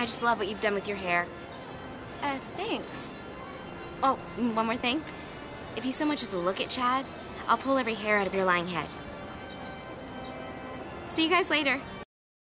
I just love what you've done with your hair. Thanks. Oh, one more thing. If you so much as look at Chad, I'll pull every hair out of your lying head. See you guys later.